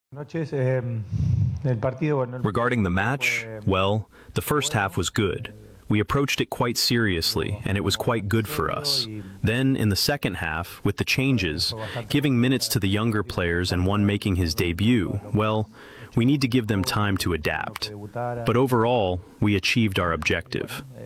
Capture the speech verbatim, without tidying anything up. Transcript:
Noches, em, el partido, bueno, el Regarding the primer match, fue well, the first half was good. We approached it quite seriously, and it was quite good for us. Then, in the second half, with the changes, giving minutes to the younger players and one making his debut, well, we need to give them time to adapt. But overall, we achieved our objective.